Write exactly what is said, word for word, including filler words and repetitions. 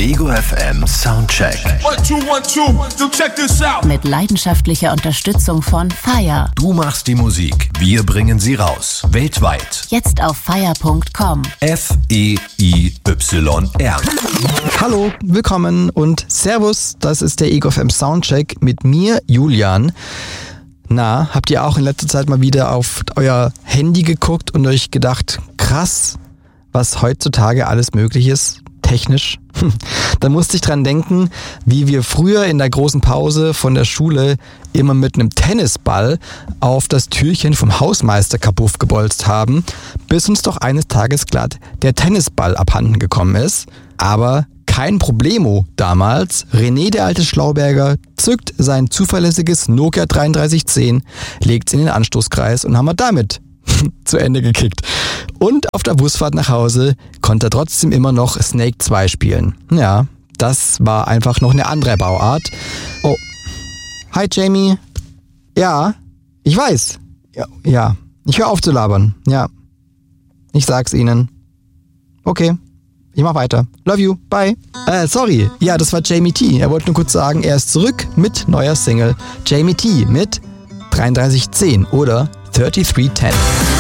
Ego F M Soundcheck. One, two, one, two. So check this out. Mit leidenschaftlicher Unterstützung von Fire. Du machst die Musik, wir bringen sie raus. Weltweit. Jetzt auf fire punkt com. F E I Y R. Hallo, willkommen und Servus, das ist der Ego F M Soundcheck mit mir, Julian. Na, habt ihr auch in letzter Zeit mal wieder auf euer Handy geguckt und euch gedacht, krass, was heutzutage alles möglich ist, technisch? Da musste ich dran denken, wie wir früher in der großen Pause von der Schule immer mit einem Tennisball auf das Türchen vom Hausmeister kaputt gebolzt haben, bis uns doch eines Tages glatt der Tennisball abhanden gekommen ist. Aber kein Problemo damals. René, der alte Schlauberger, zückt sein zuverlässiges Nokia dreiunddreißig zehn, legt es in den Anstoßkreis und haben wir damit zu Ende gekickt. Und auf der Busfahrt nach Hause konnte er trotzdem immer noch Snake zwei spielen. Ja, das war einfach noch eine andere Bauart. Oh, hi Jamie. Ja, ich weiß. Ja, ja. Ich höre auf zu labern. Ja, ich sag's Ihnen. Okay. Ich mach weiter. Love you. Bye. Äh, sorry. Ja, das war Jamie T. Er wollte nur kurz sagen, er ist zurück mit neuer Single. Jamie T. mit dreiunddreißig zehn oder dreiunddreißig zehn.